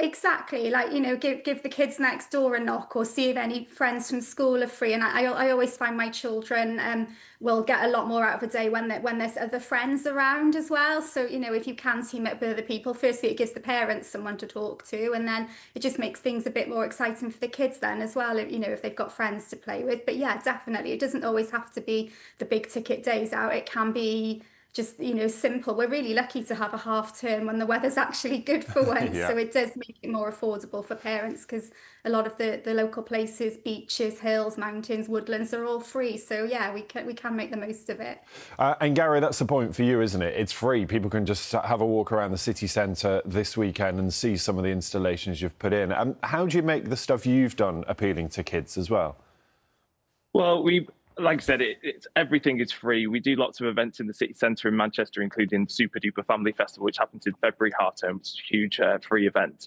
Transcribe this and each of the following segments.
exactly. Like, give the kids next door a knock or see if any friends from school are free. And I always find my children will get a lot more out of a day when there's other friends around as well. So, if you can team up with other people, firstly, it gives the parents someone to talk to, and then it just makes things a bit more exciting for the kids then as well, if they've got friends to play with. But yeah, definitely, it doesn't always have to be the big ticket days out. It can be just simple. We're really lucky to have a half term when the weather's actually good for once, Yeah. so it does make it more affordable for parents because a lot of the local places, beaches, hills, mountains, woodlands are all free. So yeah, we can make the most of it. And Gary, that's the point for you, isn't it? It's free. People can just have a walk around the city centre this weekend and see some of the installations you've put in. How do you make the stuff you've done appealing to kids as well? Well, like I said, it's everything is free. We do lots of events in the city centre in Manchester, including Super Duper Family Festival, which happens in February half term. It's a huge free event.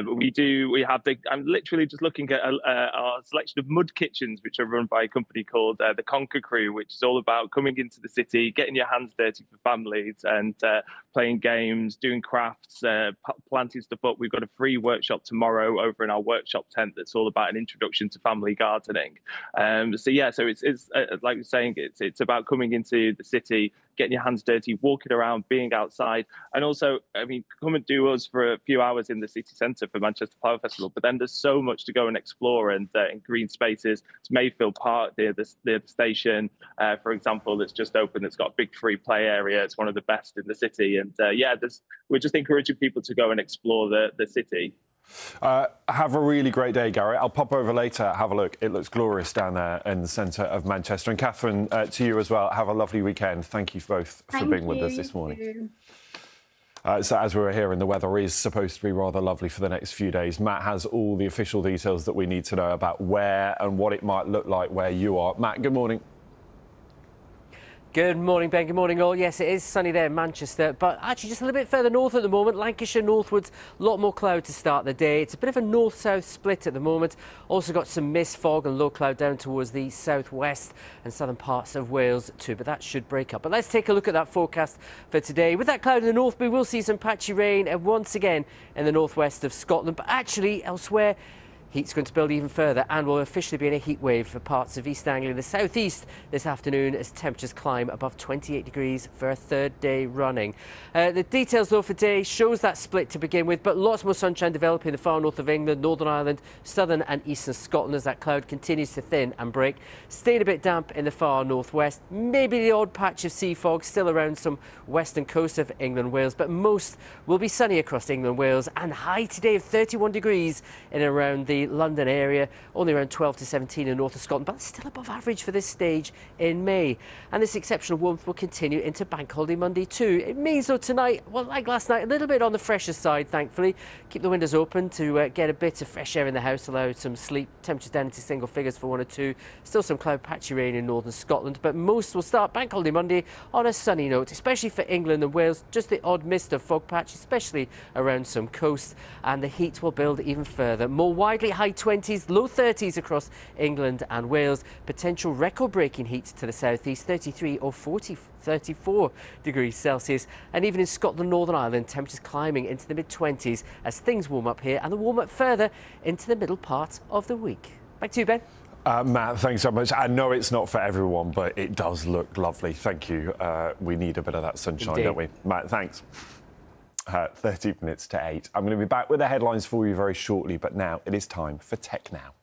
I'm literally just looking at our selection of mud kitchens, which are run by a company called the Conquer Crew, which is all about coming into the city, getting your hands dirty for families, and playing games, doing crafts, planting stuff up. We've got a free workshop tomorrow over in our workshop tent that's all about an introduction to family gardening. So it's like you're saying, it's about coming into the city, getting your hands dirty, walking around, being outside, and also, come and do us for a few hours in the city centre for Manchester Flower Festival. But then there's so much to go and explore, and in green spaces. It's Mayfield Park near the station, for example, that's just open. That's got a big free play area. It's one of the best in the city, and we're just encouraging people to go and explore the city. Have a really great day, Gary. I'll pop over later, have a look. It looks glorious down there in the centre of Manchester. And Catherine, to you as well, have a lovely weekend. Thank you both for being with us this morning. So as we were hearing, the weather is supposed to be rather lovely for the next few days. Matt has all the official details that we need to know about where and what it might look like where you are. Matt, good morning. Good morning, Ben. Good morning, all. Yes, it is sunny there in Manchester, but actually just a little bit further north at the moment. Lancashire northwards, a lot more cloud to start the day. It's a bit of a north-south split at the moment. Also got some mist, fog and low cloud down towards the southwest and southern parts of Wales too, but that should break up. But let's take a look at that forecast for today. With that cloud in the north, we will see some patchy rain once again in the northwest of Scotland, but actually elsewhere, heat's going to build even further and will officially be in a heat wave for parts of East Anglia and the southeast this afternoon as temperatures climb above 28 degrees for a third day running. The details, though, for today shows that split to begin with, but lots more sunshine developing in the far north of England, Northern Ireland, southern and eastern Scotland as that cloud continues to thin and break. Staying a bit damp in the far northwest. Maybe the odd patch of sea fog still around some western coast of England and Wales, but most will be sunny across England and Wales and high today of 31 degrees in and around the London area, only around 12 to 17 in north of Scotland, but still above average for this stage in May. And this exceptional warmth will continue into Bank Holiday Monday too. It means, though, tonight, well, like last night, a little bit on the fresher side, thankfully. Keep the windows open to get a bit of fresh air in the house, allow some sleep. Temperatures down into single figures for 1 or 2. Still some cloud patchy rain in northern Scotland, but most will start Bank Holiday Monday on a sunny note, especially for England and Wales. Just the odd mist of fog patch, especially around some coast, and the heat will build even further. More widely, high 20s, low 30s across England and Wales. Potential record-breaking heat to the southeast, 33 or 34 degrees Celsius. And even in Scotland, Northern Ireland, temperatures climbing into the mid-20s as things warm up here and the warm up further into the middle part of the week. Back to you, Ben. Matt, thanks so much. I know it's not for everyone, but it does look lovely. Thank you. We need a bit of that sunshine, Indeed. don't we? Matt, thanks. 30 minutes to 8. I'm going to be back with the headlines for you very shortly, but now it is time for Tech Now.